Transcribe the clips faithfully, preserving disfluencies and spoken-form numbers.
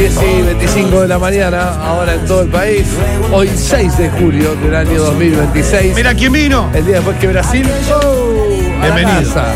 diez y veinticinco de la mañana, ahora en todo el país. Hoy seis de julio del año dos mil veintiséis. Mira quién vino. El día después que Brasil. ¡Oh! A la Bienvenido. casa.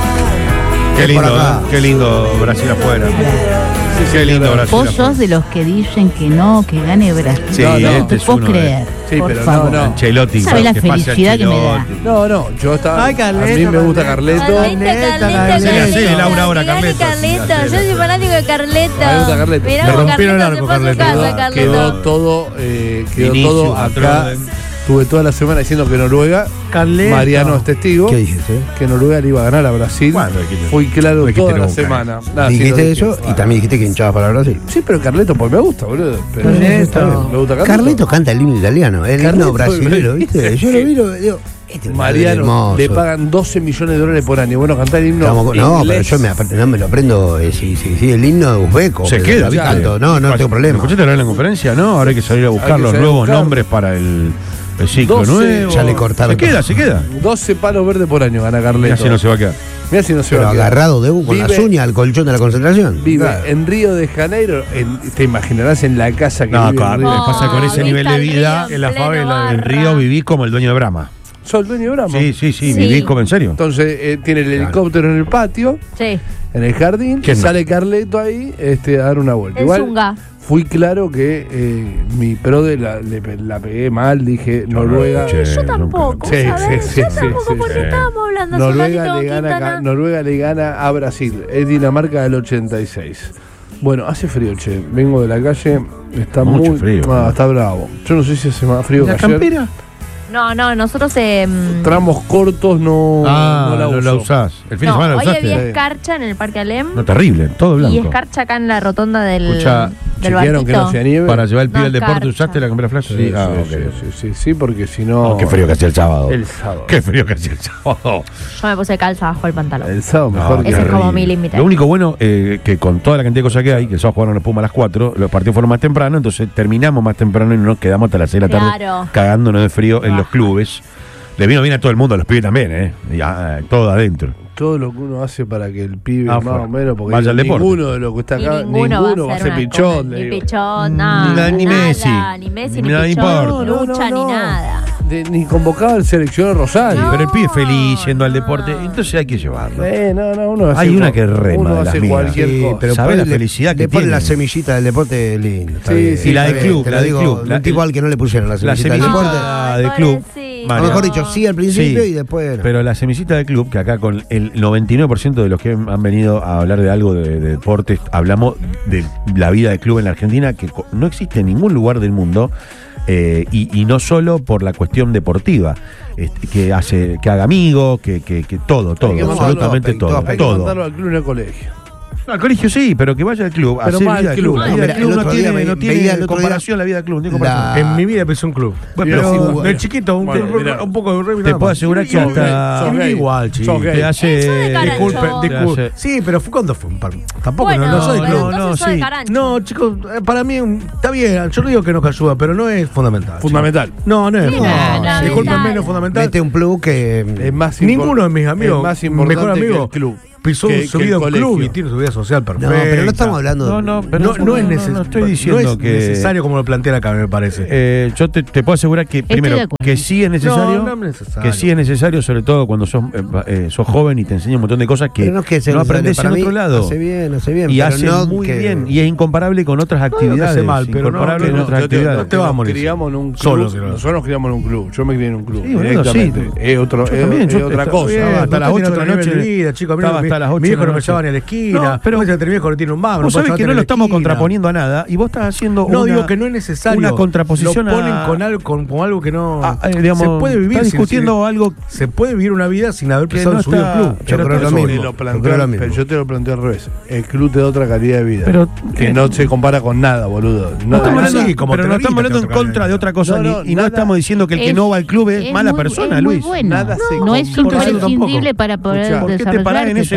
Qué lindo, ¿eh? Qué lindo Brasil afuera. Sí, Qué lindo Brasil Vos afuera. sos de los que dicen que no, que gane Brasil. Sí, No, no, no este te es puedo uno de- creer. Sí, por pero no, favor. no. Ancelotti. ¿Sabe la que pase felicidad que me da? Ancelotti. No, no, yo estaba. Ay, Carleto, a mí me gusta Carleto. Carleto. Carleta, Carleta, Carleta, Sí, sí, Carleta. Laura ahora, Mirá que Carleta. Carleta, Sí, yo soy sí. fanático de Carleta. Me gusta Carleta. Mirá Le cómo rompieron el Carleta arco, se fue a su Carleta. casa, Carleta. Quedó todo, eh, quedó Vinicius, todo acá. Atroden. Tuve toda la semana diciendo que Noruega, Carleta. Mariano es testigo, ¿Qué dijiste? que Noruega le iba a ganar a Brasil. ¿Cuándo dijiste? Fui claro No dijiste toda la nunca. semana. Nada, sí Dijiste lo dije. eso Ah. y también dijiste que hinchabas para Brasil. Sí, pero Carleto, pues me gusta, boludo. Pero Carleto. está bien, me gusta Carleto. Carleto canta el himno italiano, el Carleto, himno brasilero, ¿viste? Yo lo vi, lo digo, este es un Mariano, hermoso. le pagan doce millones de dólares por año. Bueno, cantar el himno. Estamos con- no, pero inglés. yo me, aparte, no me lo aprendo, eh, si, si, si el himno de uzbeco. Se pero queda, lo ¿viste? canto, no, no tengo problema. ¿Escuchaste hablar en la conferencia? No, ahora hay que salir a buscar que los salir a nuevos buscar. nombres para el, el ciclo doce, nuevo. ya le cortaron Se queda, todo. se queda. doce palos verdes por año gana Carleto. Mira si no se va a quedar. Mirá si no se Pero va a quedar. agarrado de con las Vive- uñas al colchón de la concentración. Vive Claro. en Río de Janeiro, en- te imaginarás en la casa que No, vive en claro, Río. me pasa con ese Oh, nivel de viste al vida río en la pleno favela. barra. En Río viví como el dueño de Brahma. ¿Sos el dueño de Brahma? Sí, sí, sí, Sí. viví como en serio. Entonces eh, tiene el helicóptero en el patio, Sí, en el jardín, ¿Quién no? sale Carleto ahí este, a dar una vuelta. el Igual Zunga. fui claro que eh, mi prode la, le pe- la pegué mal, dije Noruega. Che, Yo tampoco, Sí, ¿sabes? sí, sí, Yo sí, tampoco, sí, porque sí. estábamos hablando hace un Noruega ratito le, con gana, Quintana. Noruega le gana a Brasil. Es Dinamarca del ochenta y seis. Bueno, hace frío, che. Vengo de la calle, está Mucho muy frío. Ah, está bravo. Yo no sé si hace más frío que ¿La ayer. campera? No, no, nosotros... Eh, Tramos cortos no, Ah, no la no uso. la usás. El fin de no, semana la hoy usaste. había Sí. escarcha en el Parque Alem. No, terrible, todo Y blanco. escarcha acá en la rotonda del, Escucha, del ¿Chequearon que barquito. no sea nieve? Para llevar el pibe No, al deporte, escarcha. ¿usaste la campera flash? Sí, Ah, sí, ok. sí, sí, sí, sí, porque si no... Oh, qué frío que hacía el sábado. El sábado. Qué frío que hacía el sábado. Yo me puse calza bajo el pantalón. El sábado mejor No, que Ese qué es como horrible. mi límite. Lo único bueno eh, que con toda la cantidad de cosas que hay, que el sábado jugaron los Pumas a las cuatro, los partidos fueron más temprano, entonces terminamos más temprano y no nos quedamos hasta las seis de la tarde Claro. cagándonos de frío en Ah. los clubes. Le vino bien a todo el mundo, a los pibes también, ¿eh? Y a- a- todo adentro. todo lo que uno hace para que el pibe Ah, más fuera. o menos, porque Vaya al deporte. ninguno de los que está Y acá, ninguno, va a ser, una pichón. cosa, le Ni digo. pichón, nada. Ni nada, Messi. Ni Messi, ni, Nada pichón, importa. ni lucha, ni nada. De- ni convocaba al seleccionado Rosario. No. Pero el pibe es feliz yendo al deporte, entonces hay que llevarlo. Eh, no, no, uno hace Hay una cual- que rema uno de las hace mías. cualquier Sí, cosa. pero ¿Sabe ponle- la felicidad que le ponen tiene? la semillita del deporte lindo. está Sí, bien, sí, y la está del bien, club, te la lo del digo, club, Un la- tipo al que no le pusieron la La semillita del semillita deporte. Ay, del club. pobrecito. Mario. O mejor dicho, sí al principio Sí. y después. no. Pero la semillita del club, que acá con el noventa y nueve por ciento de los que han venido a hablar de algo de, de deportes, hablamos de la vida del club en la Argentina, que co- no existe en ningún lugar del mundo, eh, y, y no solo por la cuestión deportiva, este, que hace, que haga amigos, que, que, que todo, todo, Hay que mandarlo absolutamente a- todo, hay Hay que todo. mandarlo al club en el colegio. No, al colegio sí, pero que vaya al club, a Pero hacer más vida al del club. club. La No, vida mira, del club el no otro tiene, día no ve- tiene veía el otro día comparación la vida del club, no tiene la- comparación. En mi vida empezó un club. Bueno, Pero pero sí, De chiquito, un, Bueno, un- mirá. un poco de rugby, te nada puedo más. asegurar que Y- y- hasta y- Sos igual, gay. chico. Sos gay. te hace Eso de carancho. Disculpe, disculpe. Te hace- Sí, pero fue cuando fue un par. Tampoco Bueno, no, no soy pero club. no, no, entonces sos de sí. carancho. No, chicos, eh, para mí un- está bien. Yo no digo que no ayuda, pero no es fundamental. Fundamental. chicos. No, no es Sí, fundamental. no, no, Discúlpenme, vital. no es fundamental. Mete un plug que. Es más Ninguno de impor- mis amigos, es más mi importante mejor que amigo, el club. pisó que- un que subido el a un club colegio. y tiene su vida social No, perfecta. pero no estamos hablando. No, no, pero No, no es, neces- no estoy diciendo no es que necesario como lo plantean acá, me parece. Eh, yo te, te puedo asegurar que, primero, de acuerdo. que sí es necesario, No, no es necesario. que sí es necesario, sobre todo cuando sos, eh, eh, sos joven y te enseña un montón de cosas que Pero no es que sea no necesario. aprendes Para en mí, otro lado. Hace bien, hace bien. Y pero hace no muy que- bien. Y es incomparable con otras digo que actividades. hace mal, pero no, incomparable que con no, otras Yo te- actividades. no te vas a nos morir. criamos en un club. Solo, si no. Nosotros nos criamos en un club. Yo me crié en un club. Sí, boludo, directamente. sí. Es, otro, Yo es, también, es yo otra está cosa. bien. Estaba hasta las ocho de la noche. De vida, chico, a mí Estaba no- hasta las mi ocho viejo de la no me noche. llevaba ni a la esquina. No, pero- Después mi viejo no tiene un bar. Vos sabés que no lo estamos contraponiendo a nada y vos estás haciendo No una, digo que no es necesario. una contraposición Lo ponen a- con algo, con, con algo que no. a- a- digamos, se puede vivir está sin- discutiendo sin- algo Se puede vivir una vida sin haber que pisado no el subido está- club. Yo pero creo lo eso- Te mismo. lo Yo planteo, creo lo mismo. pero yo te lo planteo al revés. El club te da otra calidad de vida. Pero- que no se compara con nada, boludo. No, No estamos Ah, hablando, sí, como pero no Telerita estamos hablando en te toca contra ver. de otra cosa No, ni- no, y no nada. estamos diciendo que el que Es- no va al club es, mala muy- persona, es Luis. Muy bueno. Nada se no es compara. imprescindible para poder Escuchá, ¿por qué te desarrollarte, parás en ese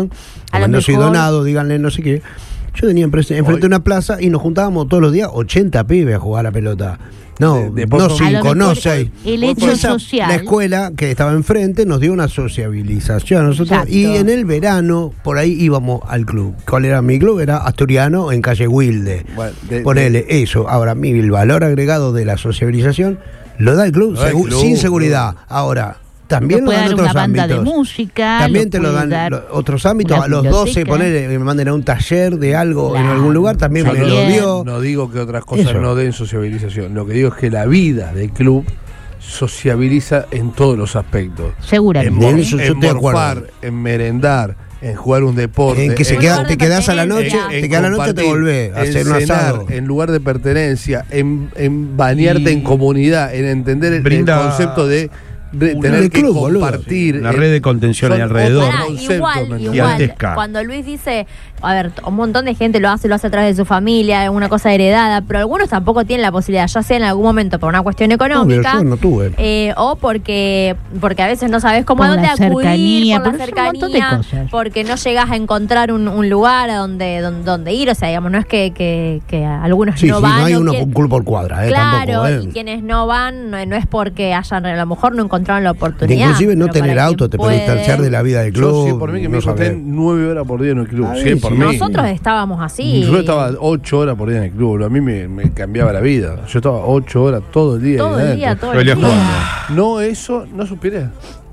sociabilización. A lo Cuando soy mejor- donado, díganle no sé qué. Yo tenía enfrente enfrente de una plaza y nos juntábamos todos los días ochenta pibes a jugar a la pelota. No, De- de no poco- cinco, A lo no mejor seis. el Y hecho esa- social. La escuela que estaba enfrente nos dio una sociabilización a nosotros. Exacto. Y en el verano, por ahí íbamos al club. ¿Cuál era mi club? Era Asturiano en calle Wilde. Bueno, de- Ponele eso. Ahora, mi el valor agregado de la sociabilización lo da el club, Lo da el segu- club, sin seguridad. Ahora, también puede lo dan dar otros una banda ámbitos. de música. También te lo puede dan dar lo- otros ámbitos. una A los doce, biblioteca. poner, me manden a un taller de algo en Claro. algún lugar, también Yo me no, lo También. dio. no digo que otras cosas Eso. no den sociabilización. Lo que digo es que la vida del club sociabiliza en todos los aspectos. En, seguramente. mor- En eso yo en estoy de acuerdo. morfar, en merendar, en jugar un deporte. En que se en queda, lugar te de quedás a la noche, pertenencia. te quedás a la noche, te compartir, volvés a en hacer un cenar, asado. en lugar de pertenencia, en, en bañarte Y- en comunidad, en entender el, Brinda el concepto de, de una- tener de que club, boludo. compartir. La eh, red de contención ahí son alrededor. otros Pará, conceptos, igual, ¿me entendés? igual. Gigantesca. Cuando Luis dice, a ver, un montón de gente lo hace, lo hace a través de su familia, es una cosa heredada, pero algunos tampoco tienen la posibilidad, ya sea en algún momento por una cuestión económica, Obvio, yo no tuve. eh, o porque porque a veces no sabes cómo Por a dónde la acudir, cercanía, por la por un montón de cercanía, cosas. porque no llegas a encontrar un, un lugar a donde, donde, donde ir, o sea, digamos, no es que, que, que algunos Sí, no sí, van. no hay o uno quieren- con club por cuadra, eh, Claro, tampoco. Eh. y quienes no van no, no es porque hayan, a lo mejor no encontraron la oportunidad. Inclusive no pero tener para auto quien te puede puede. distanciar de la vida del Yo club. sí, por mí que me no hijo sabés. estén nueve horas por día en el club. Ah, Sí, sí, por sí. mí. Nosotros estábamos así. Yo estaba ocho horas por día en el club. A mí me, me cambiaba la vida. Yo estaba ocho horas todo el día. todo ahí el día, adentro. todo el Todo el día. día jugando. No, eso no suspiré.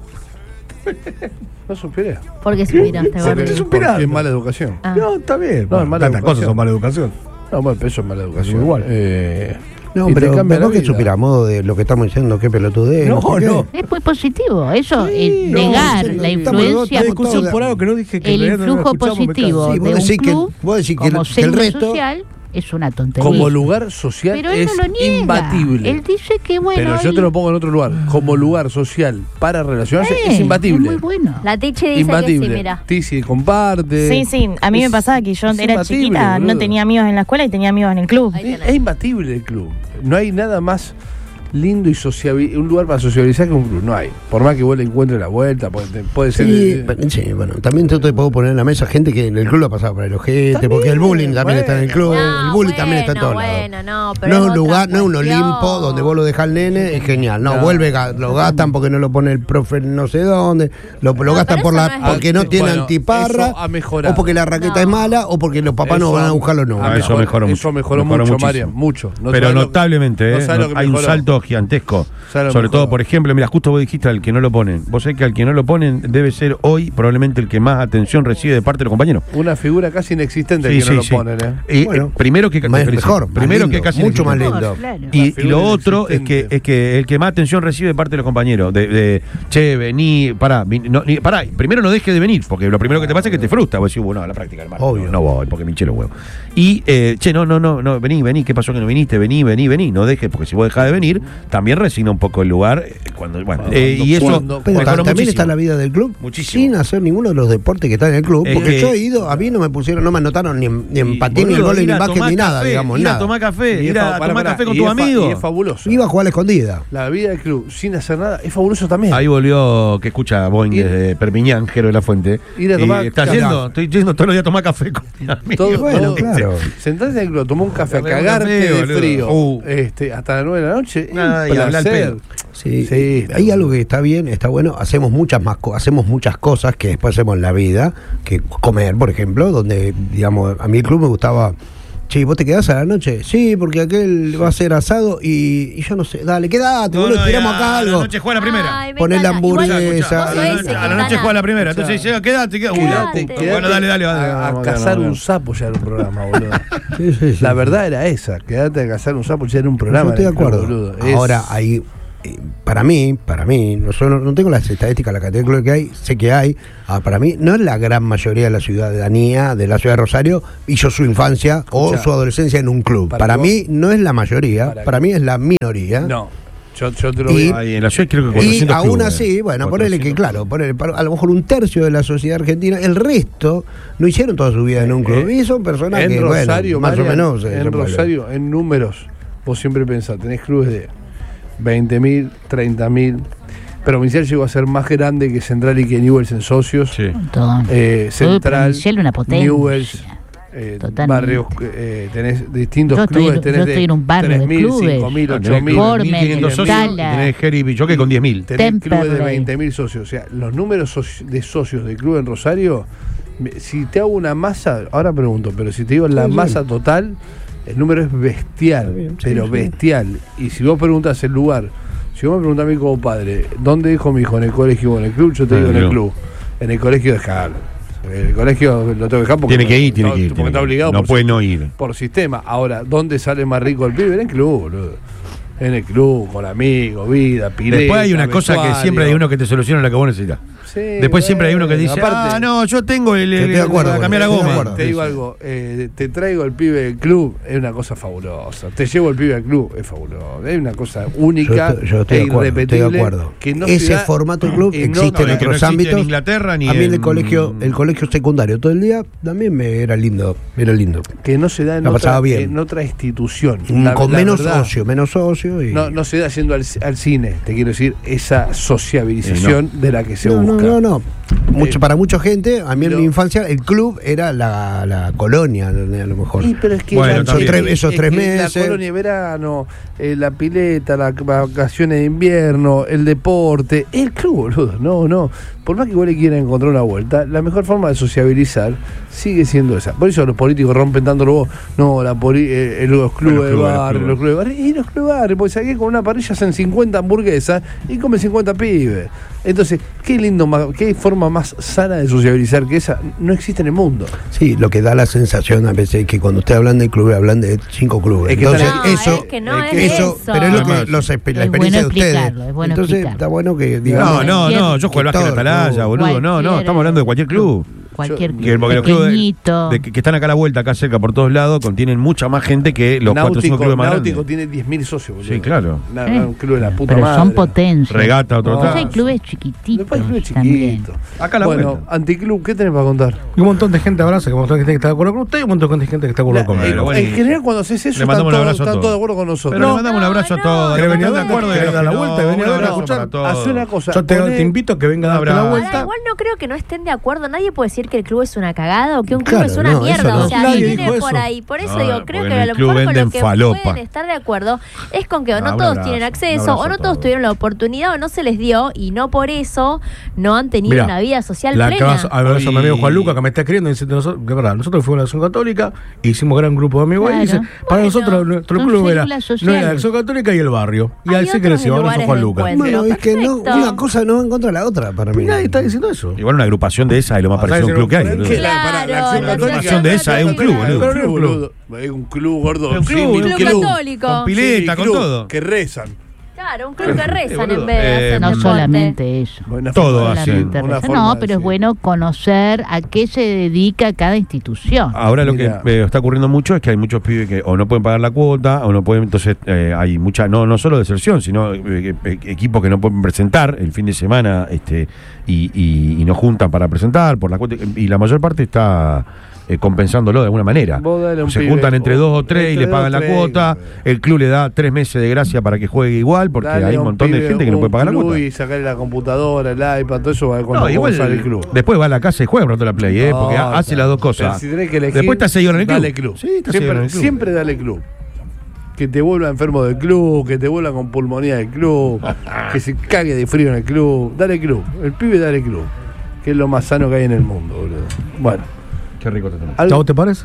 No suspiré. ¿Por qué suspiraste, Porque, Gordi? es un porque pirata. es mala educación. Ah. No, está bien. No, es mala Tantas cosas educación. son mala educación. No, bueno, pero eso es mala educación. Igual. Eh, No, y te pero cambia la vemos que vida. suspira a modo de lo que estamos diciendo, qué pelotudez. No, sé qué. no. Es muy positivo. Eso, Sí, eh, no, negar sí, la estamos los dos, influencia, La discusión todos- por algo que no dije que en el realidad no la influjo escuchamos, me positivo canso. Sí, vos de un decís que- club vos decís que el- como que el célula resto- social es una tontería. Como lugar social Pero él es no lo niega. imbatible. Él dice que bueno. pero yo él- te lo pongo en otro lugar. Como lugar social para relacionarse Eh, es imbatible. Es muy bueno. La Tichi dice imbatible. que sí, mira. Tizi comparte. Sí, sí. A mí me Es- pasaba que yo es era imbatible, chiquita, boludo. no tenía amigos en la escuela y tenía amigos en el club. Ahí Es, tenés. es imbatible el club. No hay nada más lindo y sociabi- un lugar para sociabilizar que un club. No hay. Por más que vos le encuentres la vuelta, puede, puede ser. Sí, eh, pero- sí, bueno, también yo te puedo poner en la mesa gente que en el club lo ha pasado por el ojete, También, porque el bullying también bueno. está en el club, No, el bullying también está en bueno, todos lados. bueno, no, pero No es es un lugar, otra no es un cuestión. Olimpo donde vos lo dejás al nene, es genial. No, No. vuelve, ga- lo gastan porque no lo pone el profe no sé dónde, lo, lo No, gastan pero por eso la, no es- porque no Ah, tiene bueno, antiparra, eso ha mejorado. o porque la raqueta No. es mala, o porque los papás no Eso van a ha- buscar los ha números. Ah, eso mejoró mucho. Eso mejoró, Mejoró mucho, muchísimo. Marian. Mucho. No Pero sabes lo que- notablemente, no ¿eh? sabes lo que Hay un mejoró. salto gigantesco. ¿Sabes lo que Sobre todo, mejoró? por ejemplo, mira, justo vos dijiste al que no lo ponen. Vos sabés que al que no lo ponen debe ser hoy probablemente el que más atención recibe de parte de los compañeros. Una figura casi inexistente Sí, que sí, no lo sí. ponen, ¿eh? Eh, Bueno, eh, primero que más te felicito. mejor, más primero lindo, que casi mucho más inexistente. lindo. Claro. Y, Una y figura lo otro es que inexistente. es que el que más atención recibe de parte de los compañeros, de, de che, vení, pará, vin- no, ni- pará, primero no deje de venir, porque lo primero que te pasa es que te frustra, vos decís, bueno, a la práctica del martes, Obvio. no, no voy, porque me hinché los huevos. Y, eh, che, no, no, no, no, vení, vení, ¿qué pasó que no viniste? Vení, vení, vení, no dejes, porque si vos dejás de venir, también resigna un poco el lugar, eh, cuando, bueno, eh, y eso cuando- Pero mejoró también muchísimo. está la vida del club Muchísimo. sin hacer ninguno de los deportes que están en el club. Es Porque que- yo he ido, a mí no me pusieron, no me anotaron ni en, ni en Y, patín, ni en boludo, gol, ni ir en a básquet, tomar ni nada, café, digamos, ir a nada. tomar café, Y ir es fa- a pará, tomar pará, café con y tu es fa- amigo. y es fabuloso. Iba a jugar a la escondida. La vida del club sin hacer nada es fabuloso también. Ahí volvió, que escucha Boeing Ir- desde Perpiñán, Jero de la Fuente. Ir a tomar Y está café. yendo, estoy yendo todos los días a tomar café con mi amigo. Todo- Bueno, todo- claro. Sentarte en el club, tomar un café, a Tomar un cagarte café, de boludo. frío Uh. este, hasta las nueve de la noche. Nada, es y hablar al placer. pedo. Sí, Sí, está hay bueno. algo que está bien, está bueno. Hacemos muchas más co- hacemos muchas cosas que después hacemos en la vida, que comer, por ejemplo, donde, digamos, a mí el club me gustaba. Che, ¿vos te quedás a la noche? Sí, porque aquel va a ser asado y, y yo no sé. Dale, quédate, No, boludo, no, tiramos y acá a algo. la noche juega la primera. Ay, me Poné la encanta. Igual- hamburguesa. vos a, sos la ese, noche, a la Quintana. noche juega la primera. Entonces llega, quédate, quédate. Uh, Quédate, la- quédate. bueno, dale, dale. dale. A, a Vamos, cazar vamos, un sapo ya era un programa, boludo. Sí, sí, sí. La verdad era esa, quedarte a cazar un sapo ya era un programa. Yo estoy de en el club, acuerdo. boludo. Es- Ahora, hay, eh, para mí, para mí, no, yo no, no tengo las estadísticas, la cantidad de clubes que hay, sé que hay. Ah, para mí, no es la gran mayoría de la ciudadanía de la ciudad de Rosario hizo su infancia o Escuchá, su adolescencia en un club. para Para, vos- mí, no es la mayoría, para para, que- mí es la minoría. No, yo, yo te lo Y- digo. Ahí en la ciudad creo que Y cuatrocientos aún clubes. así, bueno, ponele que, cuatrocientos. claro, ponele, para- a lo mejor un tercio de la sociedad argentina, el resto no hicieron toda su vida en un club. Eh, y son personas en que, Rosario, bueno, más Marian, o menos. eh, en se puede- Rosario, en números, vos siempre pensás, tenés clubes de veinte mil, treinta mil. Provincial llegó a ser más grande que Central y que Newell's en socios. Sí. Todo. Eh, Todo Central, provincial, una potencia. Newell's, eh, Totalmente. barrios, eh, tenés distintos Yo estoy clubes, en- tenés yo de estoy en un barrio de tres mil, clubes. cinco mil, Ah, ocho tenés mil, Formen, mil quinientos socios, Tala. tenés Jerry Bichoque con diez mil. tenés clubes de Temperley. veinte mil socios. O sea, los números soci- de socios del club en Rosario, me- si te hago una masa, ahora pregunto, pero si te digo la Sí, sí. masa total, el número es bestial, Está bien, sí, pero sí. bestial. Y si vos preguntas el lugar Si vos me preguntás a mí como padre, ¿dónde dejo a mi hijo? ¿En el colegio o en el club? Yo te digo en el club. En el colegio dejarlo. En el colegio lo tengo que dejar porque tiene que ir, tiene no, que ir. porque tiene está que ir. obligado no por, puede no ir. por sistema. Ahora, ¿dónde sale más rico el pibe? En el club, boludo. En el club, con amigos, vida, pileta. Después hay una cosa que vestuario. siempre hay uno que te soluciona lo que vos necesitas. Sí, Después siempre hay uno que dice, aparte, ah, no, yo tengo el, el, Estoy de acuerdo, para cambiar la estoy de goma. acuerdo. Te digo algo, eh, te traigo el pibe del club, es una cosa fabulosa. Te llevo el pibe al club, es fabuloso. Es una cosa única, Yo estoy, yo estoy e de acuerdo, irrepetible. estoy de acuerdo. Que no Ese se da formato de club en existe otro- en no, que no otros existe ámbitos. en Inglaterra ni a mí en- el colegio, el colegio secundario todo el día también me era lindo, era lindo. que no se da en, La pasaba otra, bien. en otra institución. Mm, La- con la menos verdad, ocio, menos ocio y No, no se da yendo al, al cine, te quiero decir, esa sociabilización de la que se no, no, busca. no, no. Mucho, Eh, para mucha gente, a mí en no. mi infancia, el club era la, la colonia, a lo mejor. Y, pero es que Bueno, la- también. es que- Tres- esos es tres que meses. La colonia de verano, eh, la pileta, las vacaciones de invierno, el deporte, el club, boludo. No, no. Por más que vos le quieras encontrar una vuelta, la mejor forma de sociabilizar sigue siendo esa. Por eso los políticos rompen tanto los vos. No, la poli- eh, los clubes de clubes, los barrio, clubes. los clubes de barrio. Y los clubes de barrio, porque saqué con una parrilla hacen cincuenta hamburguesas y comen cincuenta pibes. Entonces, qué lindo, ma- qué forma más sana de sociabilizar que esa no existe en el mundo. Sí, lo que da la sensación a veces es que cuando ustedes hablan de clubes, hablan de cinco clubes. Es que Entonces, están- No, eso, es que no es es, que eso, eso. pero es lo Además, que los, espe- la es experiencia bueno de ustedes. explicarlo, es bueno Entonces, explicarlo. está bueno que No, digamos. no, no, yo juego al básquet en todo el Atalaya, club. boludo. No, no, estamos hablando de cualquier club. Cualquier Yo- Que, porque los clubes pequeñito. de- que, que están acá a la vuelta, acá cerca, por todos lados, contienen mucha más gente que los cuatro o cinco Náutico, clubes más Náutico grandes. tiene diez mil socios, boludo. Sí, claro. Una- Sí. un club de la puta Pero madre. son potencias. Regata, otro No. Después tanto. hay clubes chiquititos Después hay clubes también. chiquitos. Acá a la Bueno, vuelta. anticlub, ¿qué tenés para contar? Y un montón de gente abraza, que un montón de gente que está de acuerdo con usted y un montón de gente que está de acuerdo La- conmigo. en, Pero bueno, en general, cuando haces eso, le están mandamos un todos, abrazo a están todos. todos de acuerdo con nosotros. Pero le mandamos un abrazo a no. todos. ¿Querés los que venir a están de ver? acuerdo y ¿Querés los dar que la no. vuelta y venir a Un ver a abrazo escuchar? para todos. Haz una cosa. Yo te, poné- te invito a que venga a darte la Abrazo. Ahora, vuelta. igual no creo que no estén de acuerdo. Nadie puede decir que el club es una cagada o que un club Claro, es una no, eso mierda. no. O sea, Nadie si viene dijo por eso. ahí. Por eso No, digo, creo porque que en a el lo club mejor con lo venden que falopa. pueden estar de acuerdo es con que o no Ah, un todos abrazo, tienen un acceso abrazo o a no todos todos. tuvieron la oportunidad o no se les dio y no por eso no han tenido Mirá, una vida social La plena. abrazo, abrazo a mi amigo Hoy- Juan Luca que me está escribiendo diciendo nosotros, que es verdad, nosotros fuimos a la Acción Católica, hicimos gran grupo de amigos ahí, y Claro. dice, para Bueno, nosotros nuestro son club era, células no era la sociales. Acción Católica y el barrio. Y Hay así otros creció, abrazo a lugares Juan de Luca. encuentro. Bueno, es que no, Perfecto. una cosa no va en contra de la otra para mí. Y nadie está diciendo eso. Igual una agrupación de esa es lo más Ah, parecido a un club que hay. ¿sabes? boludo. Que la- Claro, para la acción la católica- agrupación de esa es un club, boludo. Es un club, boludo. Es un club gordo. Es un club, sí, un mi club católico. Con pileta, Sí, con club, todo. Que rezan. Claro, un club que rezan boludo. en vez de Eh, hacer No deporte. solamente eso. Buena Todo forma de así. decir, Solamente una rezar. forma No, de pero es decir. bueno conocer a qué se dedica cada institución. Ahora lo Mira. que eh, está ocurriendo mucho es que hay muchos pibes que o no pueden pagar la cuota o no pueden, entonces eh, hay mucha, no no solo deserción, sino eh, eh, equipos que no pueden presentar el fin de semana este y, y, y no juntan para presentar por la cuota y la mayor parte está eh, compensándolo de alguna manera. Vos dale a un Se pibe, juntan entre o- dos o tres y entre le pagan dos, la tres, cuota, güey. el club le da tres meses de gracia para que juegue igual porque Dale hay a un montón de pibe gente que no un puede pagar la club cuota. Y sacarle la computadora, el iPad, todo eso va cuando No, vos igual sale el club. después va a la casa y juega pronto la play, ¿eh? porque No, hace está. las dos Pero cosas. si tenés que elegir, Después está seguido en el club. Dale club. Sí, está seguido en siempre, el club. siempre dale club. Que te vuelva enfermo del club, que te vuelva con pulmonía del club, que se cague de frío en el club. Dale club. El pibe dale club. Que es lo más sano que hay en el mundo, boludo. Bueno. Qué rico te tomas. algo- ¿A vos te parece?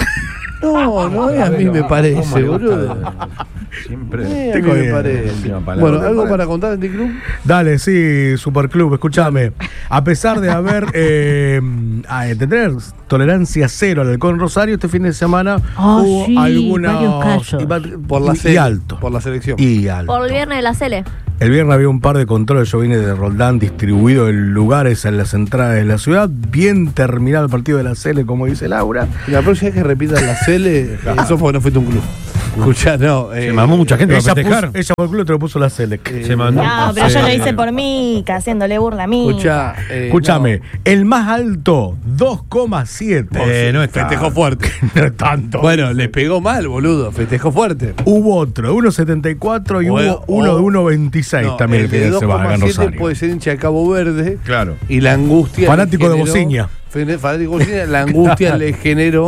No, no es a mí me parece, boludo. Siempre. Eh, a Te mí me jodí. parece. Última palabra. Bueno, ¿Te ¿algo parece? para contar de club? Dale, sí, Superclub, escúchame. A pesar de haber eh, a- de tener tolerancia cero al alcohol en Rosario, este fin de semana Ah, hubo sí, algunos varios casos. y va- Por la y, sele- y alto. Por la selección. Y alto. Por el viernes de la Cele. El viernes había un par de controles, yo vine de Roldán, distribuido en lugares en las entradas de la ciudad. Bien terminado el partido de la Cele, como dice Laura. Y la próxima vez que repitas la Cele, eso fue que no fuiste a un club. Escuchá, no. Se eh, mamó mucha gente Ella, para festejar. puso, ella por el club te lo puso la Cele. Se mandó. No, pero yo lo Sí. hice por mí, haciéndole burla a mí. Escuchá, eh, Escúchame, no. el más alto, dos coma siete. Eh, no es Festejó fuerte. No es tanto. Bueno, le pegó mal, boludo. Festejó fuerte. Hubo otro de uno setenta y cuatro y O- hubo uno o- de uno veintiséis No, también el fin de de semana acá en dos coma siete Rosario. puede ser hincha de Cabo Verde. Claro. Y la angustia. Fanático le de generó- Bociña. Fene- Fanático de Bociña. La angustia le generó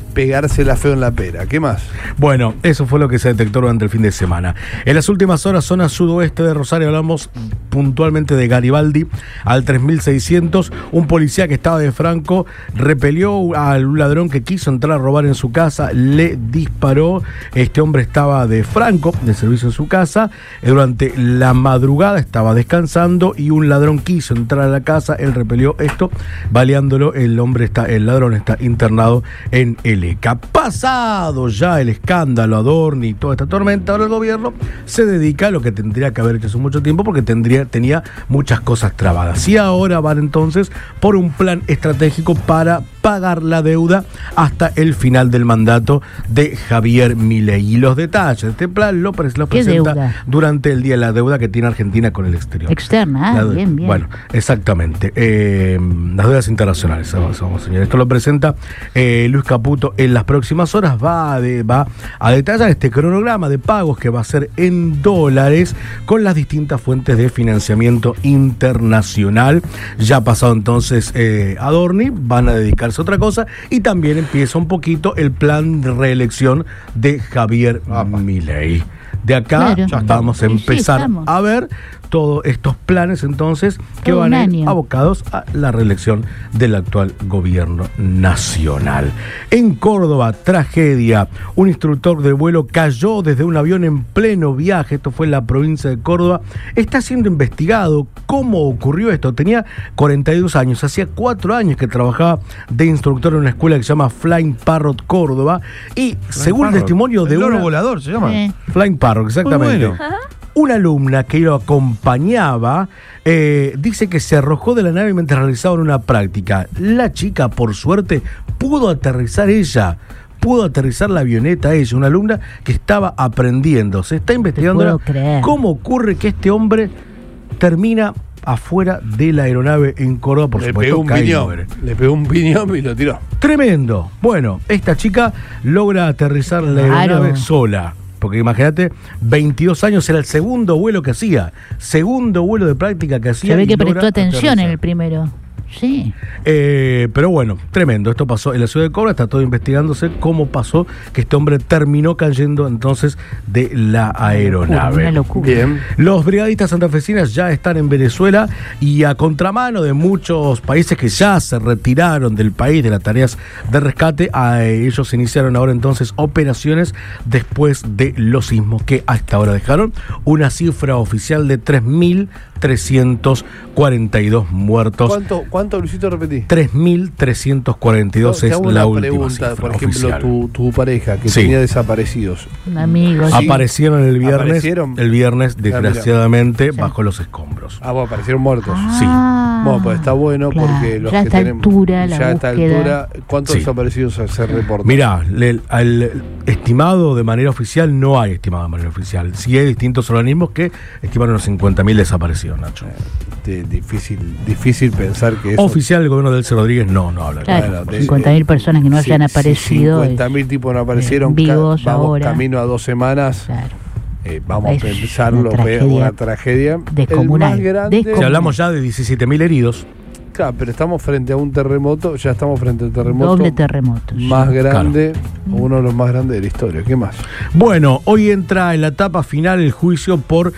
pegarse la feo en la pera. ¿Qué más? Bueno, eso fue lo que se detectó durante el fin de semana. En las últimas horas, zona sudoeste de Rosario, hablamos puntualmente de Garibaldi, al tres mil seiscientos, un policía que estaba de franco repelió a un ladrón que quiso entrar a robar en su casa, le disparó. Este hombre estaba de franco, de servicio en su casa, durante la madrugada estaba descansando y un ladrón quiso entrar a la casa, él repelió esto, baleándolo. El hombre está, el ladrón está internado en el E C A. Pasado ya el escándalo Adorni y toda esta tormenta, ahora el gobierno se dedica a lo que tendría que haber hecho hace mucho tiempo, porque tendría, tenía muchas cosas trabadas. Y ahora van entonces por un plan estratégico para pagar la deuda hasta el final del mandato de Javier Milei. Y los detalles de este plan lo, pre- lo presenta deuda? durante el Día de la Deuda que tiene Argentina con el exterior. Externa, ah, La de- bien, bien. Bueno, exactamente. Eh, las deudas internacionales, vamos, vamos, señor. Esto lo presenta eh, Luis Caputo en las próximas horas. Va a, de, va a detallar este cronograma de pagos que va a ser en dólares con las distintas fuentes de financiamiento internacional. Ya ha pasado entonces eh, Adorni, van a dedicarse a otra cosa, y también empieza un poquito el plan de reelección de Javier Milei. De acá Claro. ya vamos a Sí, sí, empezar estamos. a ver todos estos planes entonces que Todo van un a ir año. abocados a la reelección del actual gobierno nacional. En Córdoba, tragedia. Un instructor de vuelo cayó desde un avión en pleno viaje. Esto fue en la provincia de Córdoba. Está siendo investigado cómo ocurrió esto. Tenía cuarenta y dos años. Hacía cuatro años que trabajaba de instructor en una escuela que se llama Flying Parrot Córdoba. Y según el Parrot. testimonio de El loro una... volador se llama. Sí. Flying Parrot, exactamente. Muy bueno. Una alumna que lo acompañaba eh, dice que se arrojó de la nave mientras realizaban una práctica. La chica, por suerte, pudo aterrizar ella. Pudo aterrizar la avioneta ella, una alumna que estaba aprendiendo. Se está investigando puedo ahora creer. cómo ocurre que este hombre termina afuera de la aeronave en Córdoba, por Le supuesto, pegó un cae y piñón. muere. Le pegó un piñón y lo tiró. Tremendo. Bueno, esta chica logra aterrizar la Claro. aeronave sola. Porque imagínate, veintidós años era el segundo vuelo que hacía. Segundo vuelo de práctica que hacía. Se ve y que logra prestó atención en aterrizar. el primero. Sí. Eh, pero bueno, tremendo. Esto pasó en la ciudad de Córdoba. Está todo investigándose cómo pasó que este hombre terminó cayendo entonces de la aeronave. Una locura. Bien. Los brigadistas santafesinas ya están en Venezuela y a contramano de muchos países que ya se retiraron del país de las tareas de rescate, a ellos iniciaron ahora entonces operaciones después de los sismos que hasta ahora dejaron una cifra oficial de tres mil trescientos cuarenta y dos muertos. ¿Cuánto, cuánto Luisito, repetí? tres mil trescientos cuarenta y dos Te es hago la una última pregunta, cifra por ejemplo, oficial. tu, tu pareja que Sí. tenía desaparecidos. Un amigo. Sí. Aparecieron el viernes, ¿Aparecieron? el viernes mira. desgraciadamente bajo los escombros. Ah, bueno, aparecieron muertos. Ah, Bueno, pues está bueno claro. porque los Ya a que esta tenemos. altura, la ya a esta búsqueda. altura, ¿cuántos Sí. desaparecidos se, se reportan? Mirá, el, el estimado de manera oficial no hay estimado de manera oficial. Sí hay distintos organismos que estiman unos cincuenta mil desaparecidos, Nacho. Este, difícil, difícil pensar que eso. Oficial del gobierno del Delcy Rodríguez no, no habla. Claro, Bueno, de- cincuenta mil personas que no si- hayan si aparecido. cincuenta mil tipos no aparecieron. eh, vivos ca- vamos ahora. camino a dos semanas. Claro. Eh, vamos Es a pensarlo, una ve- tragedia una tragedia. descomunal, El más grande, Si descomunal. hablamos ya de diecisiete mil heridos, claro, pero estamos frente a un terremoto, ya estamos frente al terremoto Doble terremoto. sí. más grande, uno de los más grandes de la historia. ¿Qué más? bueno, hoy entra en la etapa final el juicio por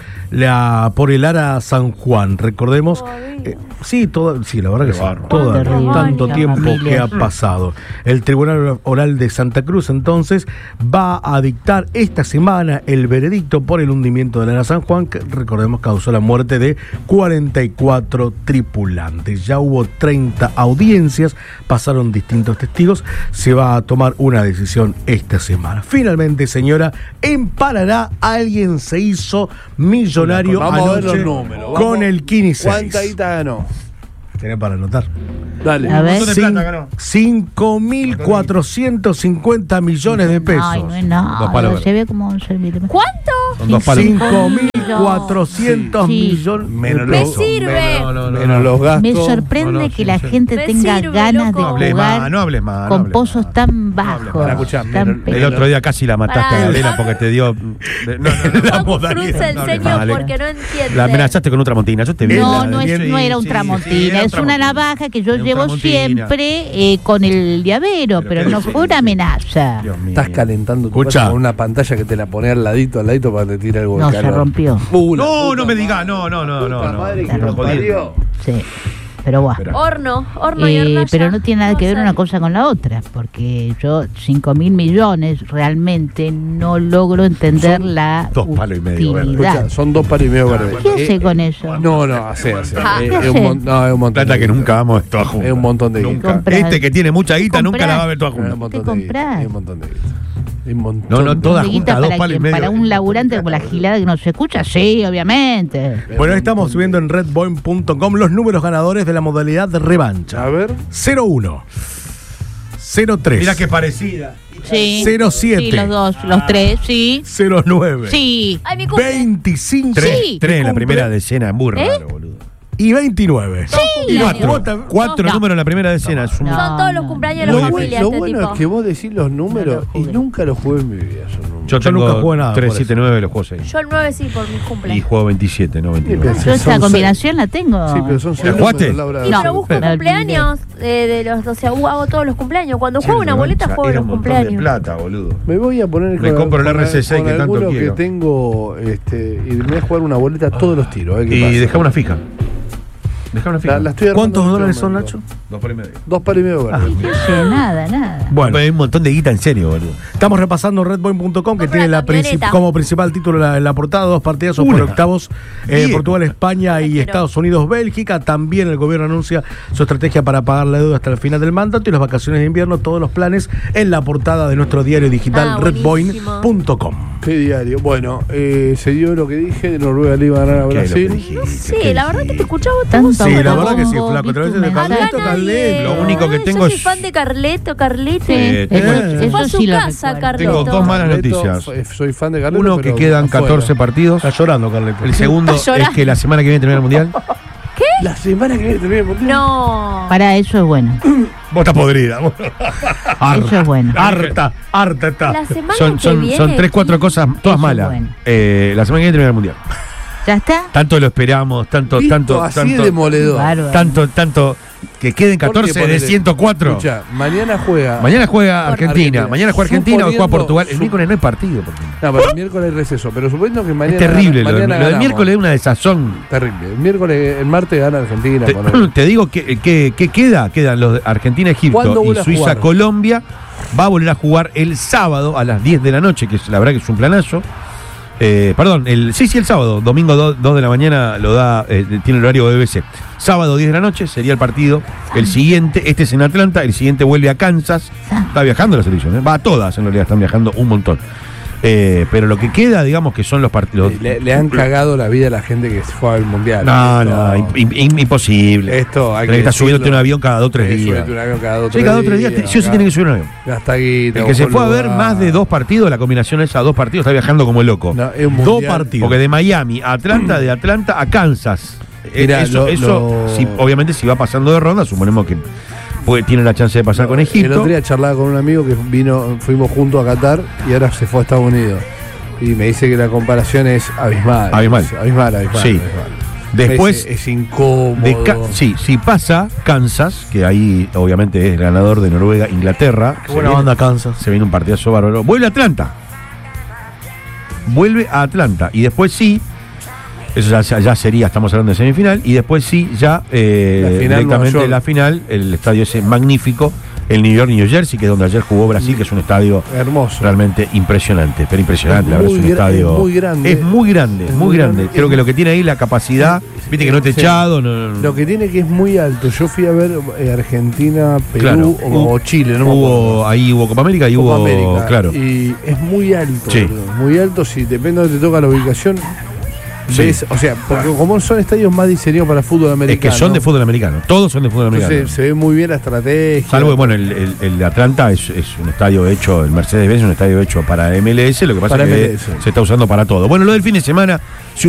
la por el Ara San Juan. Recordemos, eh, sí, todo, sí, la verdad que sí, bárbaro. todo Terrible. tanto La tiempo familia. que ha pasado. El Tribunal Oral de Santa Cruz entonces va a dictar esta semana el veredicto por el hundimiento del Ara San Juan, que recordemos causó la muerte de cuarenta y cuatro tripulantes. Ya hubo treinta audiencias, pasaron distintos testigos, se va a tomar una decisión esta semana. Finalmente, señora, en Paraná alguien se hizo millonario Vamos a ver los anoche números. con Vamos. el Kini seis. ¿Cuánta guita ganó? Tenés para anotar. Dale. A ver. cinco mil cuatrocientos cincuenta millones de pesos. Ay, no es Dos nada. palabras. Se ve como once mil. ¿Cuánto? Son dos palos. cinco mil cuatrocientos Sí. millones Menos Me los, sirve. Menos, no, no, menos no. los gastos. Me sorprende no, no, que sí, la sí. gente Me tenga sirve, ganas loco. de No hables jugar más, no hables más. no con hables pozos más. tan bajos. Pará, escuchá, tan menos- pe- El otro día casi la mataste Pará. a Galera porque te dio. No, no, no, Facu modalidad. cruza el No hables ceño más, Ale. porque no entiende. La amenazaste con un tramontina. Yo te vi. No, La- no, es- sí, no era un sí, tramontina, sí, era un es una tramontina. navaja que yo Era un llevo tramontina. siempre eh, con el llavero, Pero pero, qué no decís. fue una amenaza. Dios mío. Estás calentando tu Escucha. casa con una pantalla que te la pone al ladito, al ladito para que te tire algo de No, se calor. rompió. Uh, la No, puta no me madre. digas. No, no, no, no. Puta no. madre Se que lo rompió. parió. Sí, pero bueno. Espera. Horno, horno y Eh, hornalla. pero no tiene nada que ver Vamos a una cosa con la otra, porque yo cinco mil millones realmente no logro entender Son la dos palos y medio, ¿verdad? utilidad. Escucha, son dos palos y medio verdes. ¿Qué Eh, hace con eso? No, no, hace, hace. Ah. Eh, ¿Qué es, un hace? mon- no, es un montón. Plata de que guita. nunca vamos a ver toda junta. Es un montón de guita. Nunca. Compras- Este que tiene mucha guita nunca compras- la va a ver toda Es un junta. montón ¿Qué de guita. comprás? Es un montón de guita. Es un montón No, no, de- todas Guita juntas, dos para, palos y que- medio. para un laburante como la gilada que no se escucha, sí, obviamente. Bueno, estamos subiendo en redboin punto com los números ganadores de la modalidad de revancha. A ver. cero uno, cero tres, Mira qué parecida. Sí. cero siete. Sí, los dos, los tres, sí. cero nueve, Sí. Ay, mi cumple. veinticinco Tres, Sí. tres en la Cumple. primera decena, es muy ¿Eh? raro, boludo. y veintinueve. Y cuatro. cuatro. Cuatro No. números en la primera decena. Es un- No. Son todos los cumpleaños de la Lo, familia, bueno, lo este bueno tipo. es que vos decís los números No lo y jugué. nunca los jugué en mi vida. Esos números. Yo, Yo tengo nunca jugué nada tres, por siete, eso. nueve los juegos seis. Yo el nueve sí por mi cumple. Y juego veintisiete, no veintinueve. Sí, Yo Son esa seis. combinación la tengo. Sí, pero son seis ¿La jugaste? números, Laura. Y No. pero busco Me olvidé. cumpleaños eh, de los, o sea, hago todos los cumpleaños. Cuando juego una boleta, juego Era los un montón de cumpleaños. plata, boludo. Me voy a poner Me con- compro el con- R C seis con que tanto algunos quiero. que tengo este, y me voy a jugar una boleta a todos los tiros. a ver qué Y pasa. dejá una fija. Dejá una fija. La, la estoy armando ¿Cuántos en este dólares son, momento. Nacho? Dos palos y medio. Dos palos y medio verdes. No sé, nada, nada. Bueno, Hay un montón de guita en serio, boludo. estamos repasando redboin punto com que Compra tiene la la princip- camioneta. como principal título la, la portada, dos partidazos por Una. octavos, eh, Bien. Portugal, España y Quiero. Estados Unidos, Bélgica. También el gobierno anuncia su estrategia para pagar la deuda hasta el final del mandato y las vacaciones de invierno, todos los planes en la portada de nuestro diario digital Ah, redboin buenísimo. punto com. ¿Qué diario? Bueno, eh, se dio lo que dije, Noruega le iba a ganar a ¿Qué es lo que Brasil. dijiste? No sé, ¿Qué la verdad que te dijiste? escuchaba Tanto todo. Sí, la autobombo, verdad que sí, flaco, vi te lo tu dices de Acá mensaje. Carleto, nadie- Carleto. Lo único que Ay, tengo yo soy es- fan de Carleto, Carleto. Sí, Eh, eso, tengo- Se fue eso a su sí lo casa, recuerdo. Carleto. Tengo dos malas Carleto, noticias. f- Soy fan de Carleto. Uno, pero que quedan afuera. catorce partidos. Está llorando, Carleto. El segundo Está es llorando. que la semana que viene termina el mundial. La semana que viene termina el mundial. No. Para eso es bueno. Vos estás podrida. vos. Eso es bueno. Harta, harta está. La semana Son, que son, viene. son tres, cuatro cosas, todas Eso malas. bueno. Eh, la semana que viene termina el mundial. ¿Ya está? Tanto lo esperamos, tanto, Listo, tanto, así tanto, de demoledor. Bárbaro. tanto, tanto, que queden catorce de ponele- ciento cuatro. Escucha, mañana juega. Mañana juega Por- Argentina. Argentina. Mañana juega Argentina, hoy juega Suponiendo- Portugal. El sup- miércoles no hay partido. porque- No, pero el miércoles hay receso. Pero suponiendo que mañana. Es terrible. gana- Lo, de- mañana lo del ganamos. miércoles es una desazón. Terrible. El miércoles, el martes gana Argentina. Te, ponele. te digo que, que, que queda, quedan los de Argentina, Egipto ¿Cuándo y vuelve a Suiza, jugar? Colombia. Va a volver a jugar el sábado a las diez de la noche, que es, la verdad que es un planazo. Eh, perdón, el, sí, sí, el sábado, domingo dos de la mañana lo da, eh, tiene el horario de B B C. Sábado diez de la noche sería el partido. El siguiente, este es en Atlanta, el siguiente vuelve a Kansas. Está viajando la selección, ¿eh? Va a todas en realidad, están viajando un montón. Eh, pero lo que queda, digamos que son los partidos. Le, le han cagado la vida a la gente que se fue al mundial. No, Esto- no, im- im- imposible. Esto hay Tenés que estar decirlo. subiendo un avión cada dos o tres Eh, días. subete un avión cada dos, Sí, cada dos o tres días, sí o sí acá. tiene que subir un avión. Gasta guita, El que se busca fue a un ver lugar. más de dos partidos, la combinación esa dos partidos, está viajando como loco. No, es un Dos mundial. partidos. Porque de Miami a Atlanta, de Atlanta a Kansas. Eh, Mirá, eso, lo- eso lo- si- obviamente, si va pasando de ronda, suponemos que puede, tiene la chance de pasar con El Egipto. otro día charlaba con un amigo que vino, fuimos juntos a Qatar y ahora se fue a Estados Unidos. Y me dice que la comparación es abismal. Abismal. Es Abismal, abismal. Sí. abismal. Después, es, es incómodo. de Ca- sí, si pasa Kansas, que ahí obviamente es el ganador de Noruega, Inglaterra. Qué se buena viene- banda Kansas. Se viene un partidazo bárbaro. Vuelve a Atlanta. Vuelve a Atlanta. Y después sí. Eso ya, ya sería, estamos hablando de semifinal. Y después sí, ya eh, La final, directamente Nueva York. la final, el estadio ese magnífico, el New York, New Jersey, que es donde ayer jugó Brasil, que es un estadio Hermoso. realmente impresionante. Pero impresionante, Es la verdad, es un muy gra- estadio. es muy grande. Es muy grande, Es muy muy grande. grande. Creo que lo que tiene ahí la capacidad, viste que no es Sí. techado. No, no- Lo que tiene que es muy alto. Yo fui a ver eh, Argentina, Perú Claro. o, o Chile, no me hubo, acuerdo. ahí hubo Copa América y Copa hubo. América. Claro. Y es muy alto. Sí. boludo. Muy alto. Si depende de donde te toca la ubicación. Sí. ves, o sea, porque como son estadios más diseñados para fútbol Es americano. que son de fútbol americano. Todos son de fútbol americano. Entonces se ve muy bien la estrategia. Salvo que, bueno, el, el- el de Atlanta es, es un estadio hecho, el Mercedes-Benz es un estadio hecho para M L S, lo que pasa Para es que M L S. se está usando para todo. Bueno, lo del fin de semana, si